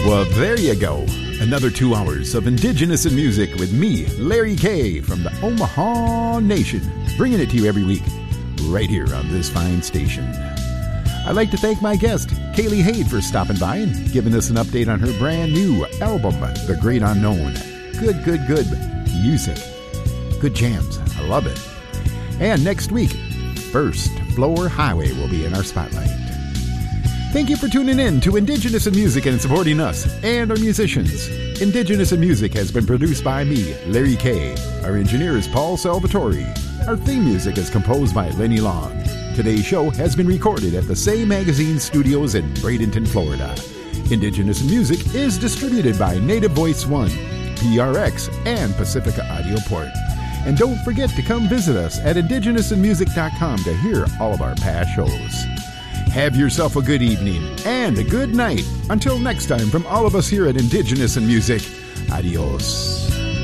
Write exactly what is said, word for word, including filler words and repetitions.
Well, there you go. Another two hours of Indigenous in Music with me, Larry K. from the Omaha Nation, bringing it to you every week, right here on this fine station. I'd like to thank my guest, Kaylee Haid, for stopping by and giving us an update on her brand new album, The Great Unknown. Good, good, good music. Good jams. I love it. And next week, First Floor Highway will be in our spotlight. Thank you for tuning in to Indigenous in Music and supporting us and our musicians. Indigenous in Music has been produced by me, Larry K. Our engineer is Paul Salvatore. Our theme music is composed by Lenny Long. Today's show has been recorded at the Say Magazine Studios in Bradenton, Florida. Indigenous in Music is distributed by Native Voice One, P R X, and Pacifica Audio Port. And don't forget to come visit us at indigenous in music dot com to hear all of our past shows. Have yourself a good evening and a good night. Until next time, from all of us here at Indigenous in Music, adios.